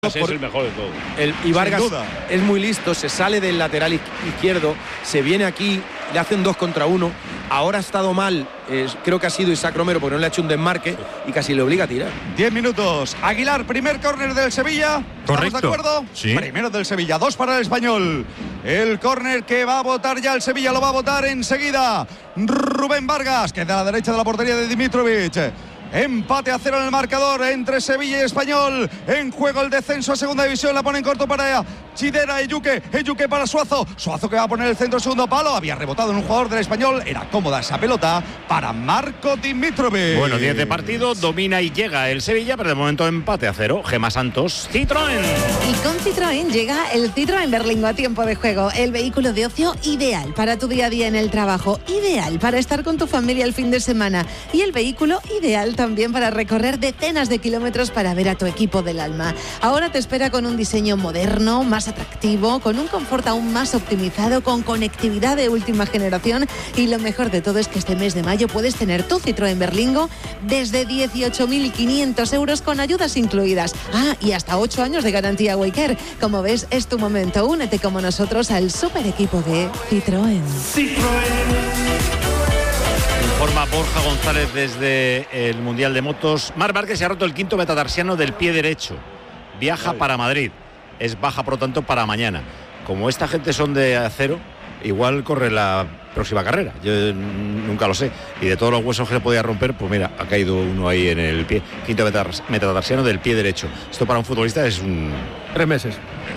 Es el mejor de todos. Y Vargas es muy listo, se sale del lateral izquierdo, se viene aquí, le hacen 2 contra 1. Ahora ha estado mal, creo que ha sido Isaac Romero porque no le ha hecho un desmarque y casi le obliga a tirar. 10 minutos. Aguilar, primer córner del Sevilla. Correcto. ¿Estamos de acuerdo? Sí. Primero del Sevilla, 2 para el Español. El córner que va a votar ya el Sevilla, lo va a votar enseguida Rubén Vargas, que es de la derecha de la portería de Dimitrovic. Empate a 0 en el marcador entre Sevilla y Español. En juego el descenso a segunda división. La pone en corto para Chidera. Eyuke para Suazo. Suazo que va a poner el centro segundo palo. Había rebotado en un jugador del Español. Era cómoda esa pelota para Marco Dimitrovic. Bueno, 10 de partido. Domina y llega el Sevilla, pero de momento empate a 0. Gemma Santos, Citroën. Y con Citroën llega el Citroën Berlingo a tiempo de juego. El vehículo de ocio ideal para tu día a día en el trabajo. Ideal para estar con tu familia el fin de semana. Y el vehículo ideal también para recorrer decenas de kilómetros para ver a tu equipo del alma. Ahora te espera con un diseño moderno, más atractivo, con un confort aún más optimizado, con conectividad de última generación, y lo mejor de todo es que este mes de mayo puedes tener tu Citroën Berlingo desde 18.500 euros con ayudas incluidas. Y hasta 8 años de garantía Waycare. Como ves, es tu momento. Únete como nosotros al super equipo de Citroën. Informa Borja González desde el Mundial de Motos. Marc Márquez se ha roto el quinto metatarsiano del pie derecho. Viaja para Madrid. Es baja, por lo tanto, para mañana. Como esta gente son de acero, igual corre la próxima carrera. Yo nunca lo sé. Y de todos los huesos que se podía romper, pues mira, ha caído uno ahí en el pie. Quinto metatarsiano del pie derecho. Esto para un futbolista es un... 3 meses.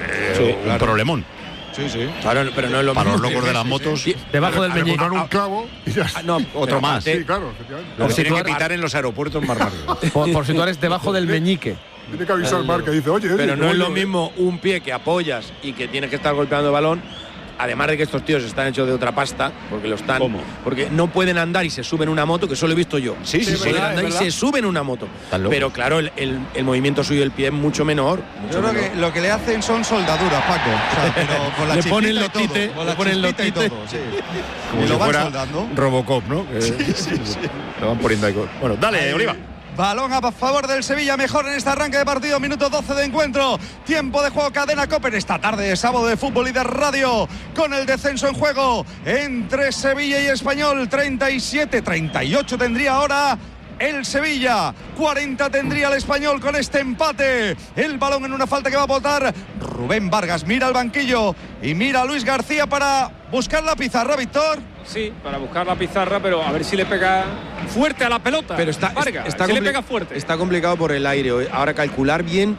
Un problemón. Sí. Claro, pero no es lo para mismo. los locos de las motos. Debajo del meñique. un clavo y ya. Otro más. Sí, claro, efectivamente. Lo que tiene que pitar en los aeropuertos más rápido. Por si tú eres debajo del meñique. Tiene que avisar al Marc que dice, oye. Pero no es lo oye, mismo un pie que apoyas y que tienes que estar golpeando el balón. Además de que estos tíos están hechos de otra pasta, porque lo están. ¿Cómo? Porque no pueden andar y se suben una moto, que solo he visto yo. Sí. Pueden andar y se suben una moto. Pero claro, el movimiento suyo del pie es mucho menor. Yo creo que lo que le hacen son soldaduras, Paco. O sea, pero con la Le ponen los chispita y todo, tites, con le la ponen los chispita y tites. todo, sí. Como Y si lo van fuera soldando. Robocop, ¿no? Sí. Lo van poniendo ahí. Bueno, dale, Oliva. Balón a favor del Sevilla, mejor en este arranque de partido, minuto 12 de encuentro, tiempo de juego, cadena COPE, esta tarde de sábado de fútbol y de radio, con el descenso en juego entre Sevilla y Español. 37-38 tendría ahora el Sevilla, 40 tendría el Español con este empate. El balón en una falta que va a botar Rubén Vargas, mira al banquillo y mira a Luis García para buscar la pizarra, Víctor. Sí, para buscar la pizarra, pero a ver si le pega fuerte a la pelota. Pero está si le pega fuerte. Está complicado por el aire. Ahora calcular bien,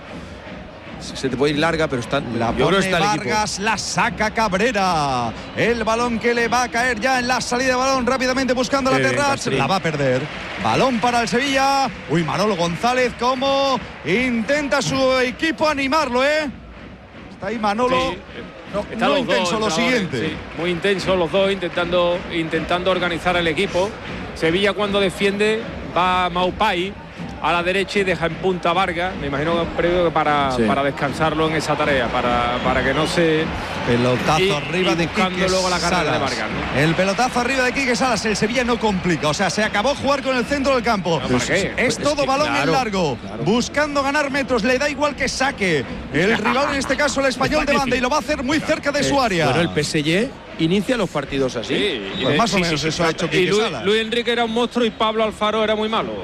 se te puede ir larga, pero está. La pone Vargas, la saca Cabrera. El balón que le va a caer ya en la salida de balón, rápidamente buscando la terraza. La va a perder. Balón para el Sevilla. Manolo González, como intenta su equipo animarlo, Está ahí Manolo. Sí. No intenso lo siguiente. Sí, muy intenso los dos, intentando organizar el equipo. Sevilla, cuando defiende, va a Maupay a la derecha y deja en punta a Vargas. Me imagino que para descansarlo en esa tarea, para que no se... Pelotazo arriba de Quique luego la carrera Salas. de Vargas, ¿no? El pelotazo arriba de Quique Salas. El Sevilla no complica, o sea, se acabó jugar con el centro del campo. ¿Para qué? Es todo balón en largo, buscando ganar metros, le da igual que saque. El rival, en este caso el Español, de banda, y lo va a hacer muy cerca de su área. Bueno, el PSG inicia los partidos así. Sí, Pues más o menos eso ha hecho y Quique Salas. Luis Enrique era un monstruo y Pablo Alfaro era muy malo.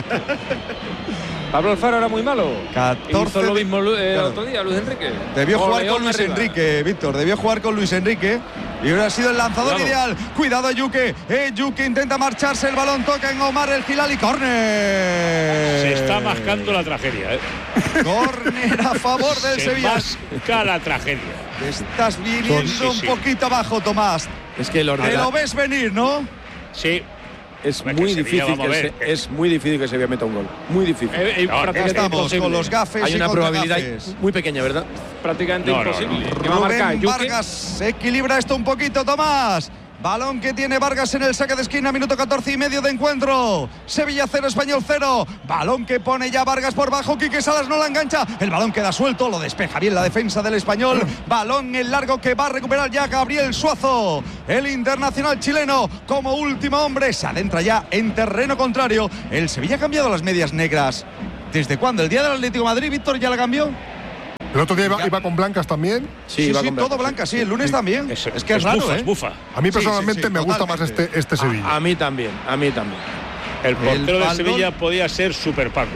Pablo Alfaro era muy malo. 14 hizo lo mismo el claro. otro día, Luis Enrique. Debió jugar León con Luis arriba. Enrique, Víctor. Debió jugar con Luis Enrique. Y hubiera sido el lanzador ideal. Cuidado, Eyuke. Eyuke intenta marcharse. El balón toca en Omar El Hilali. ¡Córner! Se está mascando la tragedia, Córner a favor del Sevilla. Masca la tragedia. Te estás viniendo un poquito abajo, Tomás. Es que Te lo ves venir, ¿no? Sí. Es Hombre, muy que Sevilla, difícil vamos a ver. es muy difícil que Sevilla meta un gol. Muy difícil. Aquí estamos con los gafes. Hay y una con probabilidad gafes. muy pequeña, ¿verdad? Prácticamente No, imposible. ¿Qué va a marcar? Rubén Yuke. Vargas equilibra esto un poquito, Tomás. Balón que tiene Vargas en el saque de esquina, minuto 14 y medio de encuentro. Sevilla 0, Español 0. Balón que pone ya Vargas por bajo. Quique Salas no la engancha. El balón queda suelto, lo despeja bien la defensa del Español. Balón en largo que va a recuperar ya Gabriel Suazo. El internacional chileno, como último hombre, se adentra ya en terreno contrario. El Sevilla ha cambiado las medias negras. ¿Desde cuándo? ¿El día del Atlético de Madrid, Víctor, ya la cambió? El otro día iba con blancas también. Sí, todo blanca, sí, el lunes también. Es que es raro, bufa. A mí personalmente me gusta más este Sevilla. A mí también. El portero de Sevilla podía ser Super Paco.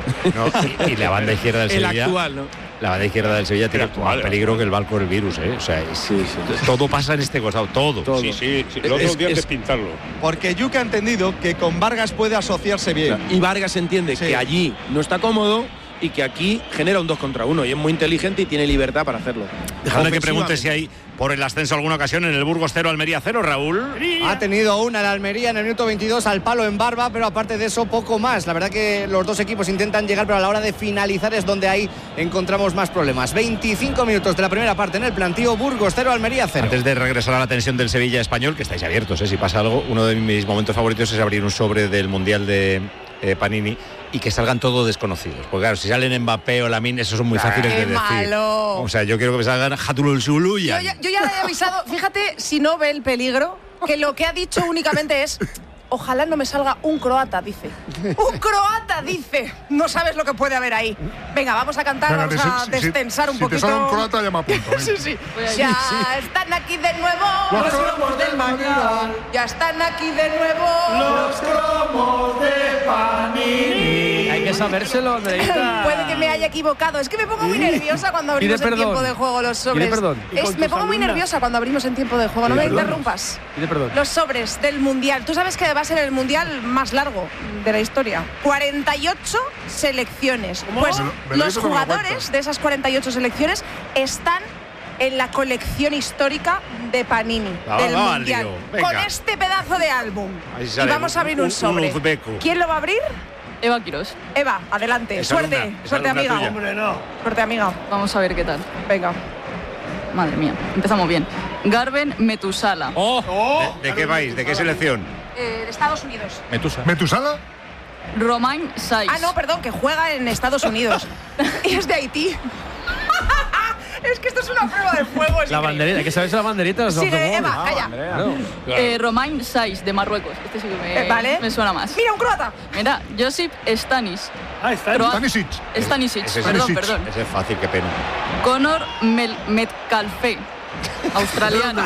No, y la banda izquierda del Sevilla. El actual, ¿no? La banda izquierda del Sevilla tiene más peligro que el barco del virus, ¿eh? O sea, todo pasa en este costado, todo. Sí. Los otros días es pintarlo. Porque Yuka ha entendido que con Vargas puede asociarse bien. Y Vargas entiende que allí no está cómodo y que aquí genera un 2 contra 1 y es muy inteligente y tiene libertad para hacerlo. Dejadme que pregunte si hay por el ascenso alguna ocasión en el Burgos 0, Almería 0, Raúl. Ha tenido una la Almería en el minuto 22 al palo en Barba, pero aparte de eso poco más. La verdad que los dos equipos intentan llegar, pero a la hora de finalizar es donde ahí encontramos más problemas. 25 minutos de la primera parte en el plantío, Burgos 0, Almería 0. Antes de regresar a la tensión del Sevilla español, que estáis abiertos, si pasa algo, uno de mis momentos favoritos es abrir un sobre del Mundial de Panini y que salgan todos desconocidos. Porque claro, si salen Mbappé o Lamine, esos son muy fáciles de decir. Malo. O sea, yo quiero que me salgan Hatulul Zulu y Yo ya le he avisado, fíjate, si no ve el peligro, que lo que ha dicho únicamente es: ojalá no me salga un croata, dice. ¡Un croata, dice! No sabes lo que puede haber ahí. Venga, vamos a cantar, vamos a destensar un poquito. Si te sale un croata, ya me apunto. Sí. Ya están aquí de nuevo los cromos del Mañana. Ya están aquí de nuevo los cromos de Panini. Hay que sabérselo, Andreita. Puede que me haya equivocado. Es que me pongo muy nerviosa cuando abrimos en tiempo de juego los sobres. Me pongo muy nerviosa cuando abrimos en tiempo de juego. No me interrumpas. Los sobres del Mundial. Tú sabes que va a ser el Mundial más largo de la historia. 48 selecciones. Pues los jugadores de esas 48 selecciones están en la colección histórica de Panini del Mundial. Con este pedazo de álbum. Y vamos a abrir un sobre. ¿Quién lo va a abrir? Eva Quirós. Eva, adelante. Suerte, amiga. Hombre, no. Suerte, amiga. Vamos a ver qué tal. Venga. Madre mía, empezamos bien. Garben Metusala. ¿De qué vais? ¿De qué selección? De Estados Unidos. ¿Metusala? Romain Saiz. Ah, no, perdón, que juega en Estados Unidos. Y es de Haití. Es que esto es una prueba de fuego. La banderita, hay que saberse la banderita. Sigue, Eva, calla. Romain Saiz, de Marruecos. Este sí que me suena más. Mira, un croata. Mira, Josip Stanis. Stanisic. Perdón. Ese es fácil, qué pena. Conor Metcalfe, australiano.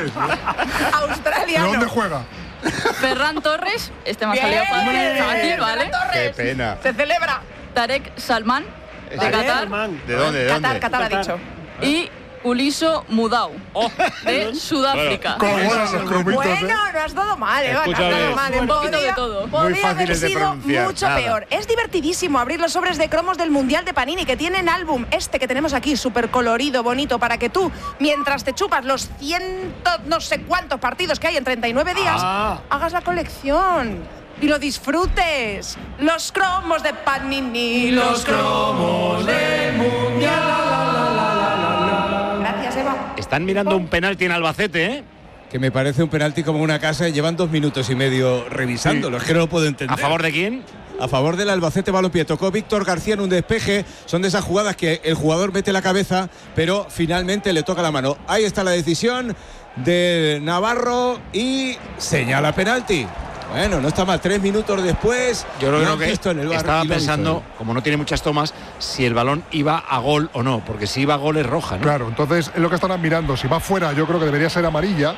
¿De dónde juega? Ferran Torres, este me ha salido fácil, ¿vale? Qué pena. Se celebra. Tarek Salman, de Qatar. ¿De dónde? Qatar ha dicho. Y Uliso Mudau, de Sudáfrica. Bueno, no has dado mal, Eva. No has dado mal. Un poquito de todo. Podría haber sido mucho peor. Es divertidísimo abrir los sobres de cromos del Mundial de Panini, que tienen álbum este que tenemos aquí, súper colorido, bonito, para que tú, mientras te chupas los no sé cuántos partidos que hay en 39 días, hagas la colección y lo disfrutes. Los cromos de Panini, los cromos del Mundial. Gracias, Eva. Están mirando un penalti en Albacete, ¿eh? Que me parece un penalti como una casa y llevan 2 minutos y medio revisándolo. Es que no lo puedo entender. ¿A favor de quién? A favor del Albacete Balompié. Tocó Víctor García en un despeje. Son de esas jugadas que el jugador mete la cabeza, pero finalmente le toca la mano. Ahí está la decisión de Navarro y señala penalti. Bueno, no está mal. 3 minutos después. Yo creo que estaba pensando, como no tiene muchas tomas, si el balón iba a gol o no, porque si iba a gol es roja, ¿no? Claro, entonces es lo que estarán mirando. Si va fuera, yo creo que debería ser amarilla.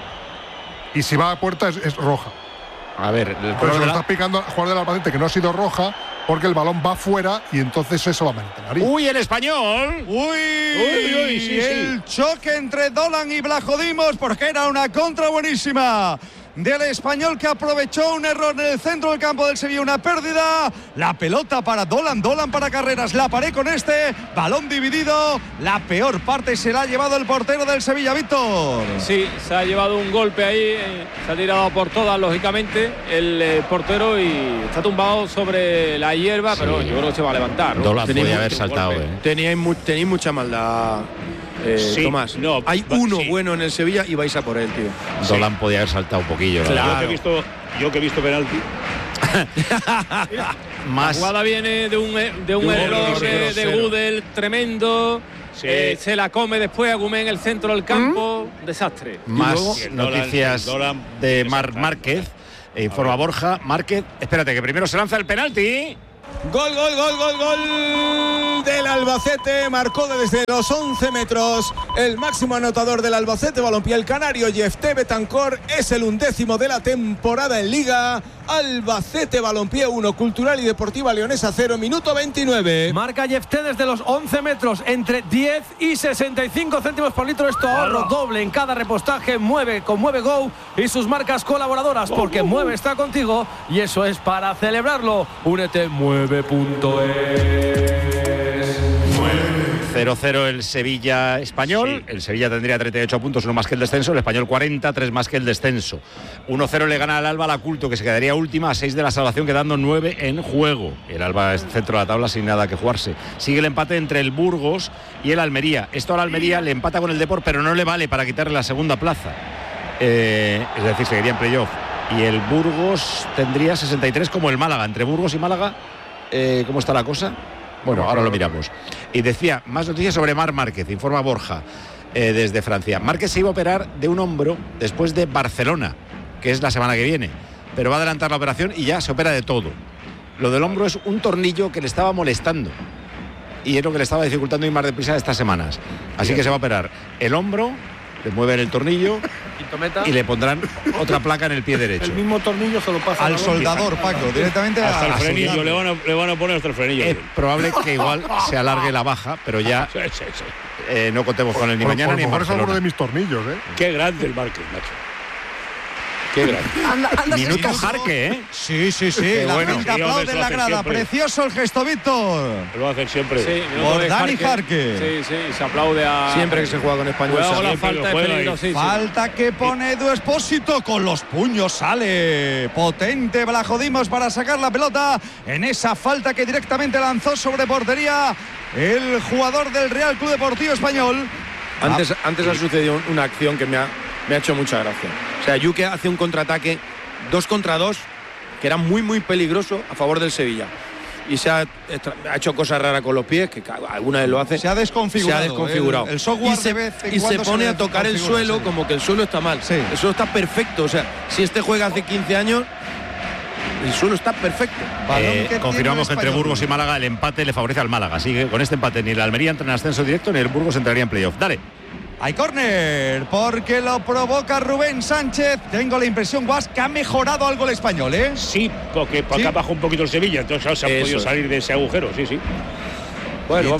Y si va a puerta, es roja. A ver, pero se lo está picando al jugador del Albacete que no ha sido roja, porque el balón va fuera y entonces eso va a meter amarilla. ¡Uy, el español! ¡Uy! Sí. El choque entre Dolan y Blajodimos, porque era una contra buenísima del español, que aprovechó un error en el centro del campo del Sevilla, una pérdida. La pelota para Dolan para Carreras, la paré con este balón dividido. La peor parte se la ha llevado el portero del Sevilla, Víctor. Sí, se ha llevado un golpe ahí, se ha tirado por todas, lógicamente, el portero, y está tumbado sobre la hierba, sí. Pero yo creo que se va a levantar, ¿no? Dolan podía haber saltado. Tenéis mucha maldad. Sí, Tomás, hay uno bueno en el Sevilla y vais a por él, tío. Dolan podía haber saltado un poquillo. Claro. Yo que he visto penalti. La jugada viene de un error de Gudel tremendo. Sí. Se la come después Agumé en el centro del campo. Desastre. Más noticias de Márquez. Informa Borja. Márquez, espérate, que primero se lanza el penalti. Gol. gol del Albacete, marcó desde los 11 metros el máximo anotador del Albacete Balompié, el canario Yefté Betancor, es el 11º de la temporada en Liga. Albacete Balompié 1, Cultural y Deportiva Leonesa 0, minuto 29. Marca Yefté desde los 11 metros, entre 10 y 65 céntimos por litro. Esto ahorro doble en cada repostaje. Mueve con Mueve Go y sus marcas colaboradoras, porque Mueve está contigo y eso es para celebrarlo. Únete, mueve.es. 0-0 el Sevilla Español. Sí. El Sevilla tendría 38 puntos, uno más que el descenso. El Español 40, 3 más que el descenso. 1-0 le gana al Alba la Culto, que se quedaría última a 6 de la salvación, quedando 9 en juego. El Alba es centro de la tabla sin nada que jugarse. Sigue el empate entre el Burgos y el Almería. Esto al Almería le empata con el Depor, pero no le vale para quitarle la segunda plaza. Es decir, seguiría en playoff. Y el Burgos tendría 63 como el Málaga. Entre Burgos y Málaga, ¿cómo está la cosa? Bueno, ahora lo miramos. Y decía, más noticias sobre Marc Márquez, informa Borja desde Francia. Márquez se iba a operar de un hombro después de Barcelona, que es la semana que viene, pero va a adelantar la operación y ya se opera de todo. Lo del hombro es un tornillo que le estaba molestando y es lo que le estaba dificultando ir más deprisa estas semanas. Así que se va a operar el hombro, le mueven el tornillo y le pondrán otra placa en el pie derecho. El mismo tornillo se lo pasa al soldador, Paco, directamente hasta el frenillo. Le van a poner hasta el frenillo. Es probable que igual se alargue la baja, pero ya no contemos con él ni mañana ni en Barcelona. Por eso alguno de mis tornillos, Qué grande el Márquez, macho. Qué grande. Minuto Jarque, ¿eh? Sí. La gente aplaude en la grada. Siempre. Precioso el gesto, Víctor. Lo va a hacer siempre. Sí, por Dani Jarque. Sí, se aplaude a... Siempre que se juega con Español. La falta de peligro, Falta que pone Edu Expósito. Con los puños sale potente Blajodimos para sacar la pelota en esa falta que directamente lanzó sobre portería el jugador del Real Club Deportivo Español. Antes ha sucedido una acción que me ha hecho mucha gracia. O sea, Yuke hace un contraataque 2 contra 2 que era muy muy peligroso a favor del Sevilla y se ha hecho cosas raras con los pies, que alguna vez lo hace. Se ha desconfigurado. El software y se pone a tocar el suelo, como que el suelo está mal. Sí. El suelo está perfecto. O sea, si este juega hace 15 años, el suelo está perfecto. Confirmamos que entre Burgos y Málaga el empate le favorece al Málaga. Así que con este empate ni el Almería entra en ascenso directo ni el Burgos entraría en playoff. Dale. Hay córner, porque lo provoca Rubén Sánchez. Tengo la impresión, Guas, que ha mejorado algo el Español, ¿eh? Sí, porque acá bajó un poquito el Sevilla, entonces se ha podido salir de ese agujero, sí. Bueno,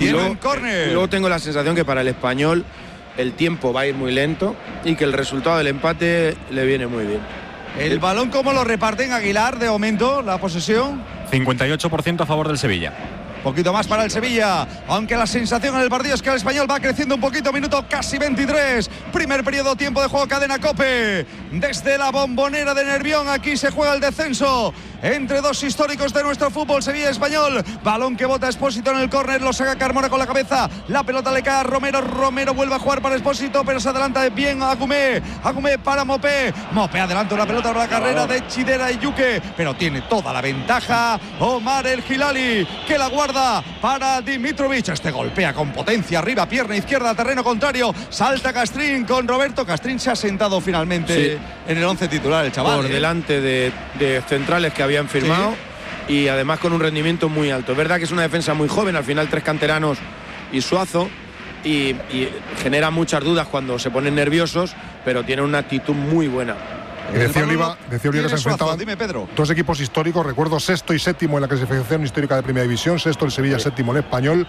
luego tengo la sensación que para el Español el tiempo va a ir muy lento y que el resultado del empate le viene muy bien. El balón, ¿cómo lo reparten, Aguilar, de momento, la posesión? 58% a favor del Sevilla. Poquito más para el Sevilla, aunque la sensación en el partido es que el Español va creciendo un poquito, minuto casi 23, primer periodo, tiempo de juego, cadena COPE, desde la Bombonera de Nervión. Aquí se juega el descenso entre dos históricos de nuestro fútbol, Sevilla Español. Balón que bota Expósito en el córner, lo saca Carmona con la cabeza, la pelota le cae a Romero vuelve a jugar para Expósito, pero se adelanta bien a Agumé para Mopé adelanta una pelota para la carrera de Chidera y Yuke, pero tiene toda la ventaja Omar El Hilali, que la guarda para Dimitrovic. Este golpea con potencia arriba, pierna izquierda, terreno contrario, salta Castrín con Roberto. Castrín se ha sentado finalmente en el 11 titular, el chaval. Por delante de centrales que habían firmado y además con un rendimiento muy alto. Es verdad que es una defensa muy joven, al final 3 canteranos y Suazo, y genera muchas dudas cuando se ponen nerviosos, pero tiene una actitud muy buena. Decía Oliva que se enfrentaban Pedro. 2 equipos históricos, recuerdo 6º y 7º en la clasificación histórica de Primera División, 6º el Sevilla, 7º el Español,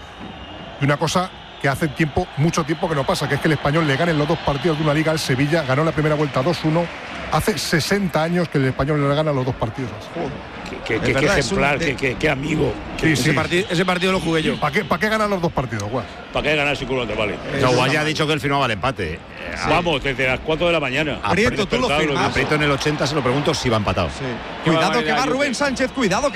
y una cosa que hace mucho tiempo que no pasa, que es que el Español le gane en los 2 partidos de una liga al Sevilla. Ganó la primera vuelta 2-1, hace 60 años que el Español le gana los 2 partidos. Qué ejemplar, qué amigo. Ese partido lo jugué yo. ¿Para qué ganar los 2 partidos, Guas? ¿Para qué ganar si culo te vale? No, Guas ya ha dicho que él firmaba el empate. Vamos, desde las 4 de la mañana. Aprieto, tú lo firmas. Aprieto en el 80, se lo pregunto si va empatado. Cuidado que va Rubén Sánchez,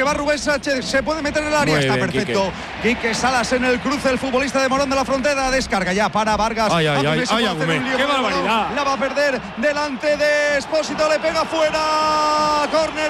se puede meter en el área, está perfecto. Quique Salas en el cruce, el futbolista de Morón de la Frontera, descarga ya para Vargas. ¡Qué barbaridad! La va a perder delante de Expósito, le pega fuera. Córner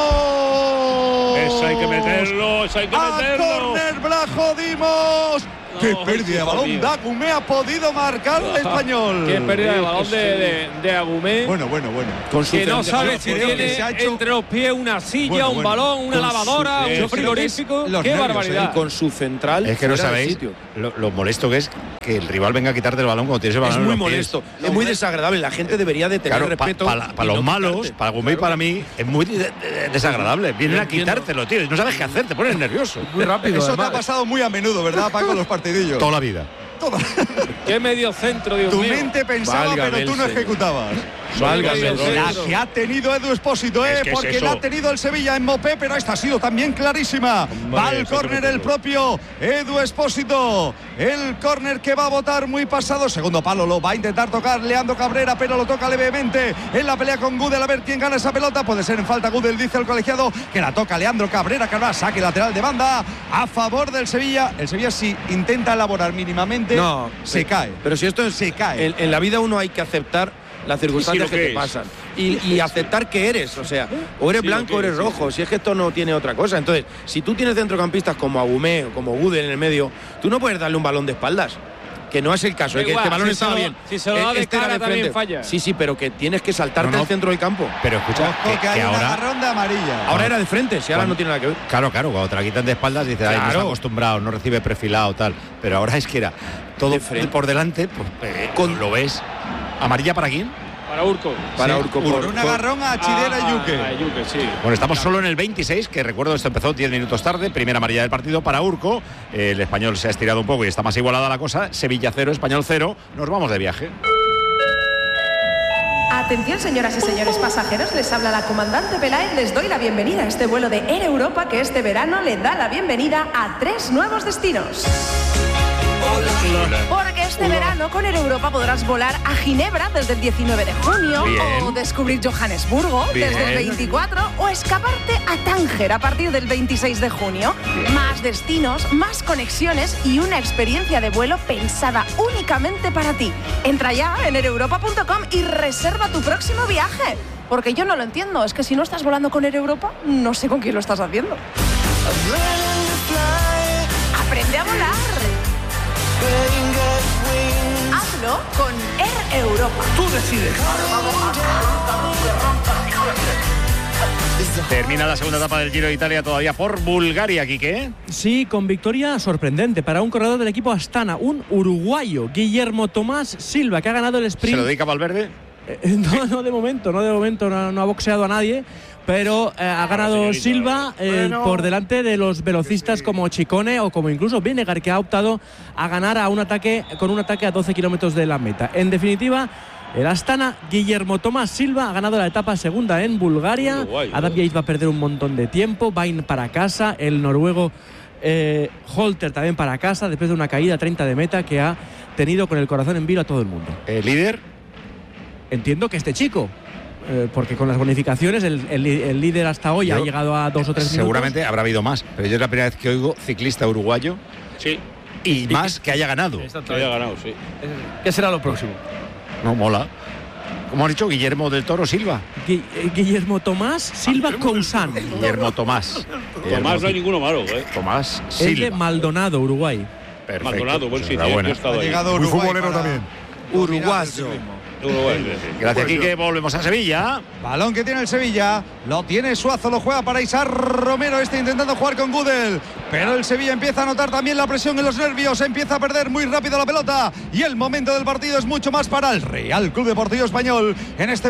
Blajodimos. Eso hay que meterlo, Córner Blajodimos. ¡Qué pérdida de balón! Dagumé ha podido marcar el español. ¡Qué pérdida de balón de Agumé! Bueno. Con que no sabe si tiene entre los pies una silla, un balón, una lavadora, un frigorífico. ¡Qué barbaridad! Con su central. Es que no sabéis lo molesto que es que el rival venga a quitarte el balón cuando tienes el balón. Es muy molesto, es muy desagradable. La gente debería de tener respeto. Para los malos, para Agumé y para mí, es muy desagradable. Vienen a quitártelo, tío. No sabes qué hacer, te pones nervioso. Muy rápido. Eso te ha pasado muy a menudo, ¿verdad, Paco, los partidillos? Toda la vida. ¡Qué medio centro, Dios mío! Tu mente pensaba, pero tú no ejecutabas. La que ha tenido Edu Expósito, porque la ha tenido el Sevilla en Mopé, pero esta ha sido también clarísima. Va al córner el propio Edu Expósito. El córner que va a botar muy pasado. Segundo palo, lo va a intentar tocar Leandro Cabrera, pero lo toca levemente en la pelea con Gudel. A ver quién gana esa pelota. Puede ser en falta Gudel, dice el colegiado, que la toca Leandro Cabrera. Carvajal, saque lateral de banda a favor del Sevilla. El Sevilla, si intenta elaborar mínimamente, se cae. Pero si esto se cae. En la vida uno hay que aceptar las circunstancias que te pasan y aceptar que eres, o sea, o eres blanco o eres rojo, si es que esto no tiene otra cosa. Entonces, si tú tienes centrocampistas como Agumé o como Gudel en el medio, tú no puedes darle un balón de espaldas, que no es el caso, que este balón estaba bien. Si se lo da de cara también falla. Sí, pero que tienes que saltarte al centro del campo. Pero escucha, que hay ahora, un agarrón de amarilla. Ahora era de frente, si ahora no tiene nada que ver. Claro, cuando te la quitan de espaldas dices, no está acostumbrado, no recibe perfilado, tal. Pero ahora es que era todo por delante, pues, lo ves. ¿Amarilla para quién? Para Urco. Para Urco. Por un agarrón a Chidera y Yuque, sí. Bueno, estamos solo en el 26, que recuerdo esto empezó 10 minutos tarde. Primera amarilla del partido para Urco. El español se ha estirado un poco y está más igualada la cosa. Sevilla 0, Español 0. Nos vamos de viaje. Atención, señoras y señores pasajeros, les habla la comandante Peláez. Les doy la bienvenida a este vuelo de Air Europa que este verano le da la bienvenida a 3 nuevos destinos. Porque este verano con Air Europa podrás volar a Ginebra desde el 19 de junio, o descubrir Johannesburgo desde el 24, o escaparte a Tánger a partir del 26 de junio. Más destinos, más conexiones y una experiencia de vuelo pensada únicamente para ti. Entra ya en aereuropa.com y reserva tu próximo viaje. Porque yo no lo entiendo, es que si no estás volando con Air Europa, no sé con quién lo estás haciendo. Aprende a volar. Hazlo con Air Europa. Tú decides. Termina la segunda etapa del Giro de Italia todavía por Bulgaria, Quique. Sí, con victoria sorprendente para un corredor del equipo Astana, un uruguayo, Guillermo Tomás Silva, que ha ganado el sprint. ¿Se lo dedica Valverde? No, de momento no ha boxeado a nadie, pero ha ganado Silva por delante de los velocistas como Chicone o como incluso Vinegar, que ha optado a ganar con un ataque a 12 kilómetros de la meta. En definitiva, el Astana, Guillermo Tomás Silva, ha ganado la etapa segunda en Bulgaria. Adam Yates va a perder un montón de tiempo, Vain para casa, el noruego Holter también para casa, después de una caída 30 de meta que ha tenido con el corazón en vilo a todo el mundo. ¿El líder? Entiendo que este chico, porque con las bonificaciones el líder hasta hoy ha llegado a 2 o 3 minutos. Seguramente habrá habido más, pero yo es la primera vez que oigo ciclista uruguayo. Sí. Y más que haya ganado. Que haya ganado, sí. ¿Qué será lo próximo? No, mola. ¿Cómo han dicho? Guillermo del Toro Silva. Guillermo Tomás Silva Cousan. Guillermo Tomás. Tomás no hay ninguno malo, Tomás Silva. Es de Maldonado, Uruguay. Perfecto. Maldonado, buen sitio. Yo he estado ahí. Muy futbolero también. Uruguayo. Gracias, Quique. Volvemos a Sevilla. Balón que tiene el Sevilla. Lo tiene Suazo, lo juega para Isar Romero. Intentando jugar con Gudel. Pero el Sevilla empieza a notar también la presión en los nervios. Empieza a perder muy rápido la pelota. Y el momento del partido es mucho más para el Real Club Deportivo Español. En este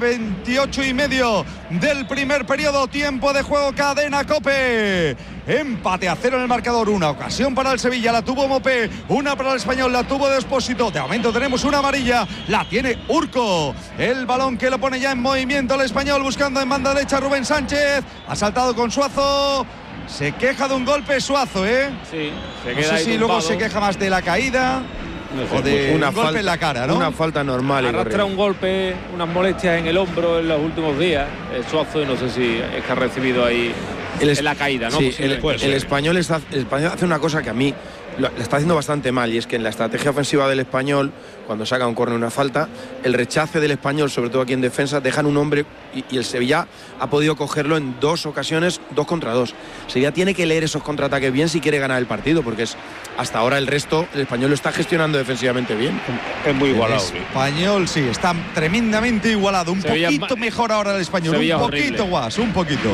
28,5 del primer periodo. Tiempo de juego, cadena COPE. Empate a 0 en el marcador. Una ocasión para el Sevilla, la tuvo Mopé. Una para el Español, la tuvo de Expósito. De momento tenemos una amarilla. La tiene Urco. El balón que lo pone ya en movimiento el Español, buscando en banda derecha Rubén Sánchez. Ha saltado con Suazo. Se queja de un golpe Suazo, Sí, se queda. No sé si luego se queja más de la caída o de un golpe en la cara, ¿no? Una falta normal. Arrastra un golpe, unas molestias en el hombro en los últimos días. Suazo, y no sé si es que ha recibido ahí en la caída, ¿no? Sí, el español hace una cosa que a mí lo está haciendo bastante mal, y es que en la estrategia ofensiva del Español, cuando saca un córner, una falta, el rechace del Español, sobre todo aquí en defensa, dejan un hombre y el Sevilla ha podido cogerlo en 2 ocasiones, 2 contra 2. Sevilla tiene que leer esos contraataques bien si quiere ganar el partido, porque hasta ahora el resto, el Español lo está gestionando defensivamente bien. Es muy igualado. El Español sí, está tremendamente igualado. Un Sevilla poquito mejor ahora el Español. Sevilla un poquito, horrible. Guas, un poquito.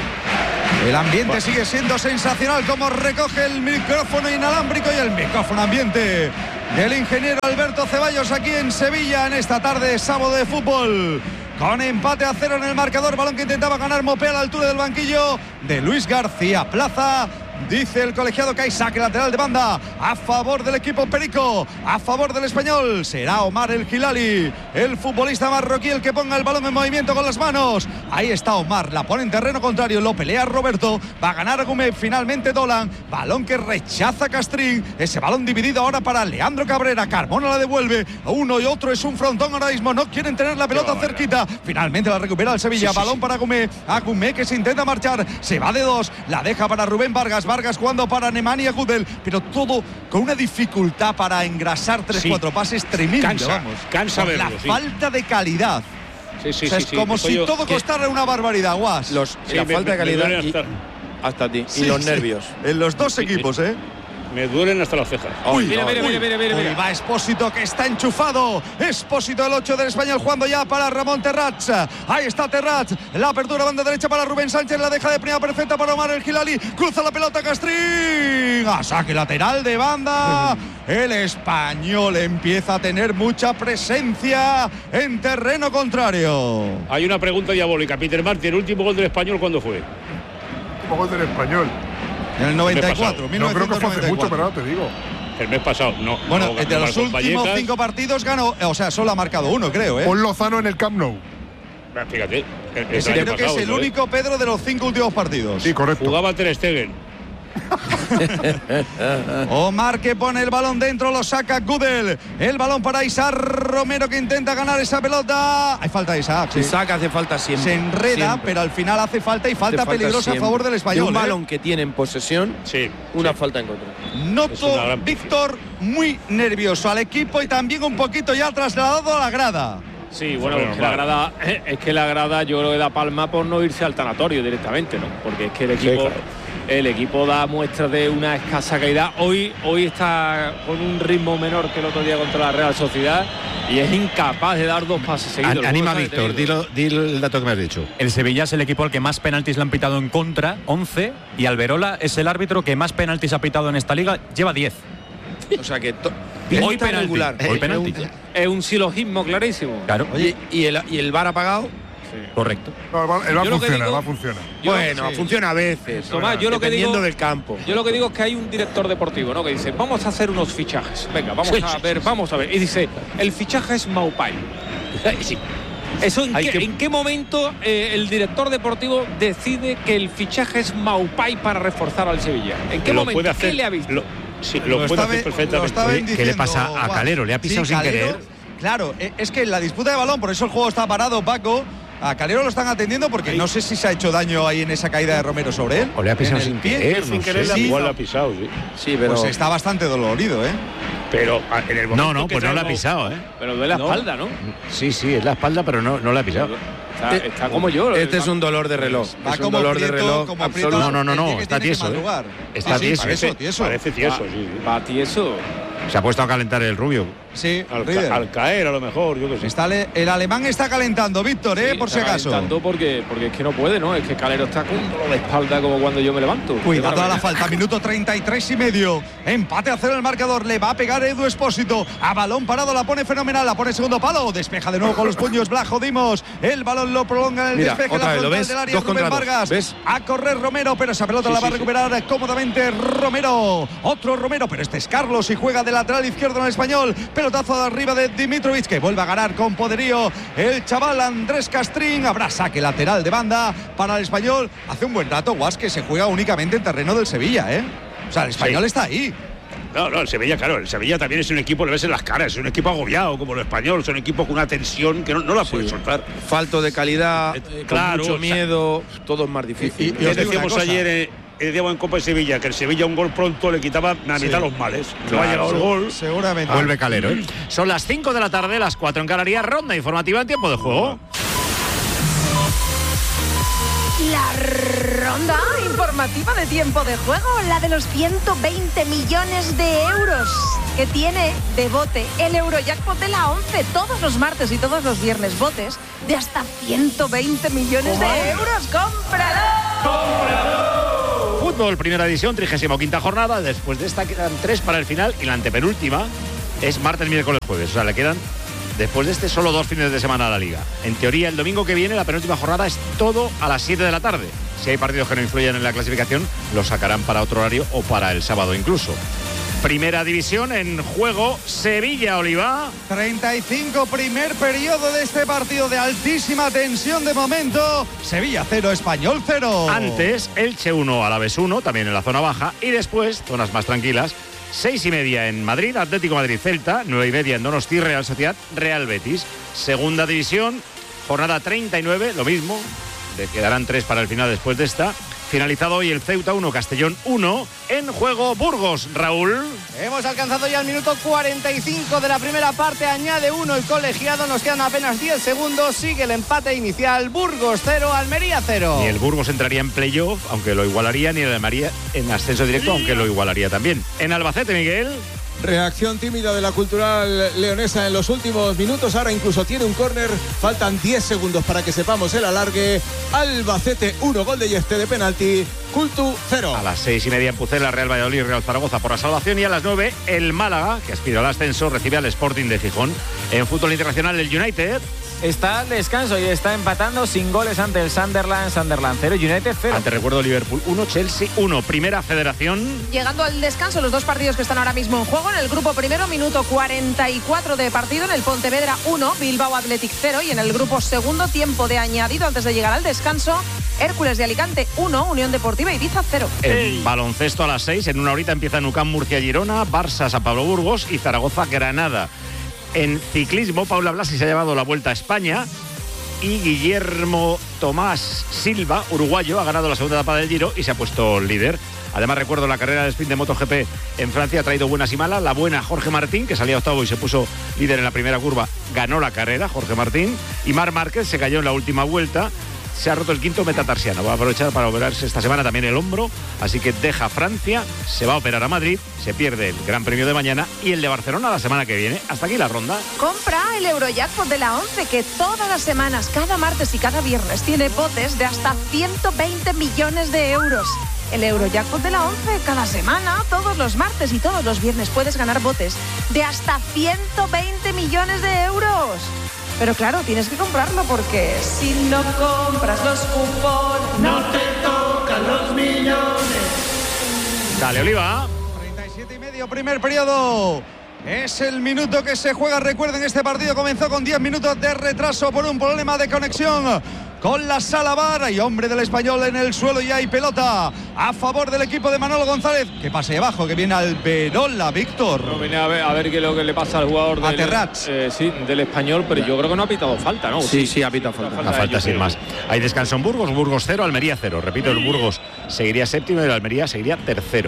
El ambiente sigue siendo sensacional, como recoge el micrófono inalámbrico y el micrófono ambiente del ingeniero Alberto Ceballos aquí en Sevilla en esta tarde de sábado de fútbol. Con empate a 0 en el marcador, balón que intentaba ganar Mopé a la altura del banquillo de Luis García Plaza. Dice el colegiado que hay saque lateral de banda a favor del equipo perico, a favor del Español. Será Omar El Hilali, el futbolista marroquí, el que ponga el balón en movimiento con las manos. Ahí está Omar, la pone en terreno contrario, lo pelea Roberto, va a ganar Agumé, finalmente Dolan, balón que rechaza Castrín, ese balón dividido ahora para Leandro Cabrera, Carmona la devuelve, uno y otro es un frontón ahora mismo, no quieren tener la pelota cerquita, finalmente la recupera el Sevilla, balón para Agumé que se intenta marchar, se va de 2, la deja para Rubén Vargas jugando para Nemanja Gudel, pero todo con una dificultad para engrasar 3-4 pases tremendo. Cansa verlo, la falta de calidad. Es como si todo costara una barbaridad, Guas. La falta de calidad hasta ti. Y los nervios. En los dos equipos, Me duelen hasta las cejas. Mira. Va Expósito, que está enchufado. Expósito, el 8 del Español, jugando ya para Ramón Terrats. Ahí está Terrats. La apertura banda derecha para Rubén Sánchez. La deja de primera perfecta para Omar El Hilali. Cruza la pelota Castrín. A saque lateral de banda. El Español empieza a tener mucha presencia en terreno contrario. Hay una pregunta diabólica. Peter Martí, ¿el último gol del Español cuándo fue? El último gol del Español. En el 94, no creo que fue hace mucho, pero ahora te digo. El mes pasado, no. Bueno, no, de los últimos 5 partidos ganó, o sea, solo ha marcado uno, creo, Paul Lozano en el Camp Nou. Fíjate. Creo que es el único, Pedro, de los 5 últimos partidos. Sí, correcto. Jugaba Ter Stegen. Omar que pone el balón dentro, lo saca Gudel. El balón para Isaac Romero, que intenta ganar esa pelota. Hay falta de Isaac. Sí. Isaac hace falta siempre. Se enreda, siempre. Pero al final hace falta y falta peligrosa siempre. A favor del Español. De un balón que tiene en posesión, una falta en contra. Noto, Víctor, muy nervioso al equipo y también un poquito ya trasladado a la grada. Sí, bueno, es que la grada yo creo que da palma por no irse al tanatorio directamente, ¿no? Porque es que el equipo da muestras de una escasa calidad. Hoy está con un ritmo menor que el otro día contra la Real Sociedad y es incapaz de dar 2 pases seguidos. Anima, Víctor, di el dato que me has dicho. El Sevilla es el equipo al que más penaltis le han pitado en contra, 11, y Alberola es el árbitro que más penaltis ha pitado en esta liga, lleva 10. O sea que hoy penalti. Hoy penalti. Es un silogismo clarísimo. Claro. Oye, ¿y el VAR apagado? Correcto. No, el VAR funciona. Bueno, funciona a veces. Tomás, yo lo que digo del campo. Yo lo que digo es que hay un director deportivo, ¿no? Que dice, vamos a hacer unos fichajes. Venga, vamos a ver. Y dice, el fichaje es Maupay. Sí. Eso ¿en qué momento el director deportivo decide que el fichaje es Maupay para reforzar al Sevilla? ¿En qué momento? ¿Qué le ha visto? Lo puede hacer perfectamente. ¿Qué le pasa a Calero? ¿Le ha pisado sin querer? Claro, es que la disputa de balón, por eso el juego está parado, Paco. A Calero lo están atendiendo porque no sé si se ha hecho daño ahí en esa caída de Romero sobre él. O le ha pisado sin querer. Igual le ha pisado, sí, pero pues está bastante dolorido, Pero en el momento no, pues no la ha pisado, Pero duele la espalda, ¿no? Sí, es la espalda, pero no la ha pisado. Está como yo. Este es un dolor de reloj. Es un dolor de reloj absoluto. No, está tieso. Está tieso. Parece tieso, sí. Va tieso. Se ha puesto a calentar el rubio. Sí, al caer a lo mejor, yo que sé. El alemán está calentando, Víctor, por si acaso. Calentando porque es que no puede, ¿no? Es que Calero está con un dolor de espalda como cuando yo me levanto. Cuidado a la falta, minuto 33 y medio. Empate a 0 el marcador, le va a pegar Edu Expósito. A balón parado, la pone fenomenal, la pone segundo palo. Despeja de nuevo con los puños Blajo Dimos. El balón lo prolonga en el despeje, la frontal del área. Rubén Vargas. ¿Ves? A correr Romero, pero esa pelota la va a recuperar cómodamente Romero. Otro Romero, pero este es Carlos y juega de lateral izquierdo en el Español. Pelotazo de arriba de Dimitrovic, que vuelve a ganar con poderío el chaval Andrés Castrín. Habrá saque lateral de banda para el Español. Hace un buen rato, Guas, que se juega únicamente en terreno del Sevilla, O sea, el Español está ahí. No, el Sevilla, claro, el Sevilla también es un equipo, le ves en las caras, es un equipo agobiado como el Español, es un equipo con una tensión que no la puede soltar. Falto de calidad, claro, con mucho miedo, todo es más difícil. Y os decíamos ayer decíamos en Copa de Sevilla, que el Sevilla un gol pronto le quitaba la mitad los males. No ha llegado el gol. Seguramente. Vuelve Calero, ¿eh? Son las 5 de la tarde, las 4 en Canarias. Ronda informativa en tiempo de juego. La ronda informativa de tiempo de juego, la de los 120 millones de euros que tiene de bote el Eurojackpot de la 11 todos los martes y todos los viernes. Botes de hasta 120 millones de euros. ¡Cómpralo! Fútbol, primera edición, 35ª jornada. Después de esta quedan 3 para el final y la antepenúltima es martes, miércoles, jueves. O sea, le quedan después de este solo 2 fines de semana a la Liga. En teoría, el domingo que viene, la penúltima jornada, es todo a las 7 de la tarde. Si hay partidos que no influyen en la clasificación, los sacarán para otro horario o para el sábado incluso. Primera división en juego, Sevilla-Oliva. 35, primer periodo de este partido de altísima tensión de momento. Sevilla 0, Español 0. Antes, Elche 1, Alavés 1, también en la zona baja. Y después, zonas más tranquilas, 6:30 en Madrid, Atlético Madrid-Celta, 9:30 en Donosti, Real Sociedad, Real Betis. Segunda división, jornada 39, lo mismo, le quedarán 3 para el final después de esta. Finalizado hoy el Ceuta 1, Castellón 1, en juego Burgos, Raúl. Hemos alcanzado ya el minuto 45 de la primera parte, añade 1 el colegiado, nos quedan apenas 10 segundos, sigue el empate inicial, Burgos 0, Almería 0. Ni el Burgos entraría en playoff, aunque lo igualaría, ni el Almería en ascenso directo, aunque lo igualaría también. En Albacete, Miguel. Reacción tímida de la Cultural leonesa en los últimos minutos. Ahora incluso tiene un córner. Faltan 10 segundos para que sepamos el alargue. Albacete 1, gol de Yeste de penalti. Cultu 0. A las 6:30 en Pucela, Real Valladolid, Real Zaragoza por la salvación. Y a las 9 el Málaga, que aspira al ascenso, recibe al Sporting de Gijón. En fútbol internacional, el United está al descanso y está empatando sin goles ante el Sunderland 0, United 0. Ante, recuerdo, Liverpool 1, Chelsea 1. Primera Federación. Llegando al descanso, los 2 partidos que están ahora mismo en juego. En el grupo primero, minuto 44 de partido. En el Pontevedra 1, Bilbao Athletic 0. Y en el grupo segundo, tiempo de añadido antes de llegar al descanso, Hércules de Alicante 1, Unión Deportiva Ibiza 0. El baloncesto a las 6. En una horita empieza UCAM Murcia-Girona, Barça San Pablo Burgos y Zaragoza-Granada. En ciclismo, Paula Blasi se ha llevado la Vuelta a España y Guillermo Tomás Silva, uruguayo, ha ganado la segunda etapa del Giro y se ha puesto líder. Además, recuerdo la carrera de sprint de MotoGP en Francia, ha traído buenas y malas. La buena, Jorge Martín, que salía octavo y se puso líder en la primera curva, ganó la carrera, Jorge Martín. Y Marc Márquez se cayó en la última vuelta. Se ha roto el quinto metatarsiano. Va a aprovechar para operarse esta semana también el hombro. Así que deja Francia, se va a operar a Madrid, se pierde el Gran Premio de mañana y el de Barcelona la semana que viene. Hasta aquí la ronda. Compra el Eurojackpot de la 11, que todas las semanas, cada martes y cada viernes, tiene botes de hasta 120 millones de euros. El Eurojackpot de la 11, cada semana, todos los martes y todos los viernes puedes ganar botes de hasta 120 millones de euros. Pero claro, tienes que comprarlo porque si no compras los cupones, no te tocan los millones. Dale, Oliva. 37:30, primer periodo. Es el minuto que se juega. Recuerden, este partido comenzó con 10 minutos de retraso por un problema de conexión con la sala VAR. Y hombre del Español en el suelo y hay pelota a favor del equipo de Manolo González. Que pase abajo, que viene Alberola, Víctor. No, viene a ver qué es lo que le pasa al jugador del Español, pero yo creo que no ha pitado falta, ¿no? Sí, ha pitado falta. Una falta sin más. Hay descanso en Burgos 0, Almería 0. Repito, el Burgos seguiría séptimo y el Almería seguiría tercero.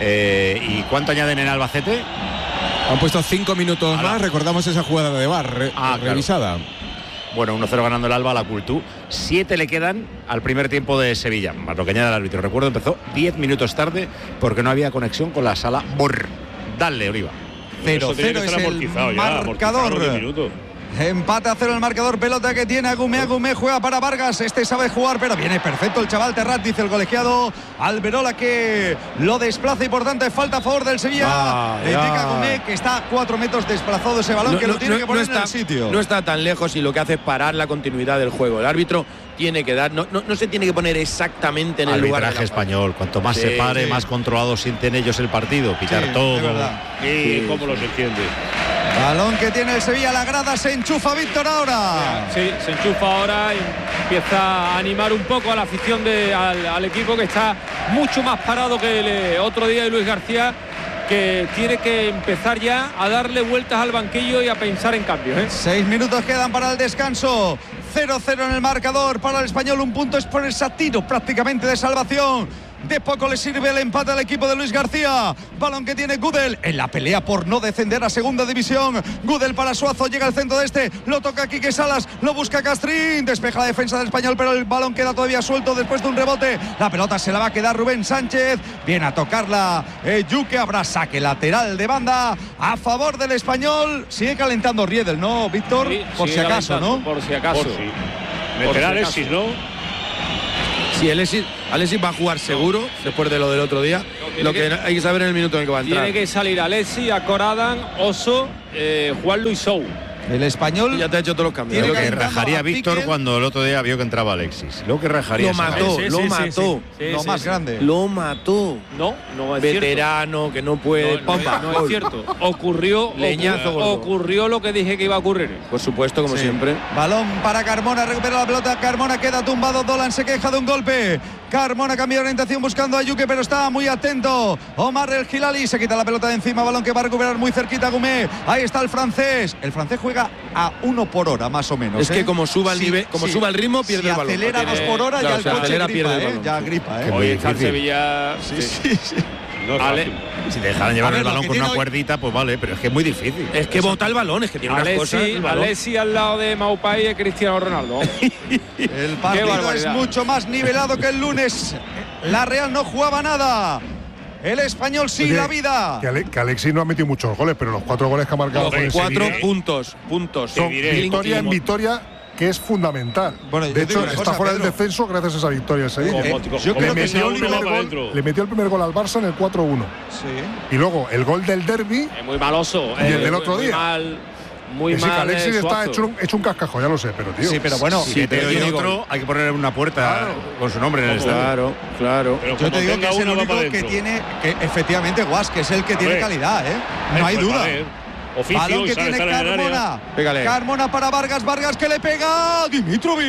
¿Y cuánto añaden en Albacete? Han puesto 5 minutos más. Recordamos esa jugada de VAR revisada. Bueno, 1-0 ganando el Alba a la Cultú. 7 le quedan al primer tiempo de Sevilla, más lo que añade el árbitro. Recuerdo, empezó 10 minutos tarde porque no había conexión con la sala VAR. Dale, Oliva. 0-0 es el marcador. Empate a 0 el marcador, pelota que tiene Agumé, juega para Vargas, este sabe jugar, pero viene perfecto el chaval Terrat, dice el colegiado Alberola, que lo desplaza y por tanto falta a favor del Sevilla. Le indica Agumé que está a 4 metros desplazado ese balón, que lo tiene que poner en el sitio. No está tan lejos y lo que hace es parar la continuidad del juego. El árbitro tiene que dar, no se tiene que poner exactamente en el lugar. Arbitraje español, cuanto más se pare, más controlado sienten ellos el partido, pitar todo. Y cómo los entiende. Balón que tiene el Sevilla, la grada se enchufa, Víctor, ahora. Sí, se enchufa ahora y empieza a animar un poco a la afición al equipo, que está mucho más parado que el otro día de Luis García, que tiene que empezar ya a darle vueltas al banquillo y a pensar en cambios. 6 minutos quedan para el descanso. 0-0 en el marcador para el Español. Un punto es ponerse a tiro prácticamente de salvación De poco le sirve el empate al equipo de Luis García. Balón que tiene Gudel en la pelea por no descender a segunda división. Gudel para Suazo, llega al centro de este, lo toca Quique Salas, lo busca Castrín, despeja la defensa del Español, pero el balón queda todavía suelto después de un rebote. La pelota se la va a quedar Rubén Sánchez, viene a tocarla Yuque, habrá saque lateral de banda a favor del Español. Sigue calentando Riedel, ¿no, Víctor? Sí, por si acaso, ¿no? Por si acaso. Meterá Alexis, ¿no? Sí, Alexis va a jugar seguro después de lo del otro día. Lo que hay que saber en el minuto en el que va a entrar. Tiene que salir Alexis, Acoradan, Oso, Juan Luis Sou. El Español ya te ha hecho todos los cambios. Lo que rajaría Víctor cuando el otro día vio que entraba Alexis. Lo que rajaría. Lo mató, lo mató. Lo más grande. Lo mató. No es veterano, cierto. Que no puede. No es cierto. Ocurrió lo que dije que iba a ocurrir. Por supuesto, como siempre. Balón para Carmona, recupera la pelota. Carmona queda tumbado. Dolan se queja de un golpe. Carmona cambia de orientación buscando a Yuque, pero está muy atento. Omar El Hilali se quita la pelota de encima. Balón que va a recuperar muy cerquita Gumé. Ahí está el francés. El francés juega a 1 por hora, más o menos. Es que como suba el nivel, suba el ritmo, pierde el balón. Si acelera 2 por hora, ya el coche gripa, ya gripa. Hoy está el Sevilla. No, si te dejaran llevar el balón con una cuerdita, pues vale, pero es que es muy difícil. Es que bota el balón, es que tiene unas cosas. Alexis al lado de Maupay y Cristiano Ronaldo. El partido es mucho más nivelado que el lunes. La Real no jugaba nada. El Español sí. Oye, la vida. Que Alexis no ha metido muchos goles, pero los 4 goles que ha marcado con 4 puntos. Son victoria en victoria, que es fundamental. Bueno, de hecho, está fuera del descenso gracias a esa victoria. Yo creo que le metió el primer gol al Barça en el 4-1. Sí. Y luego el gol del derbi. Es muy maloso. Y el del otro día. Muy mal. Alexis está hecho un cascajo, ya lo sé, pero tío. Sí, pero bueno, si te doy otro, hay que poner una puerta con su nombre en el estadio. Claro. Pero yo te digo que es el único que tiene, que efectivamente Guas, que es el que tiene calidad, no hay duda. Balón que tiene Carmona. Carmona para Vargas, Vargas que le pega Dimitrovic.